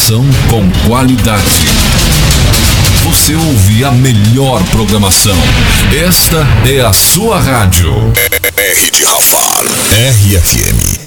Informação com qualidade. Você ouve a melhor programação. Esta é a sua rádio. R de Rafar. RFM.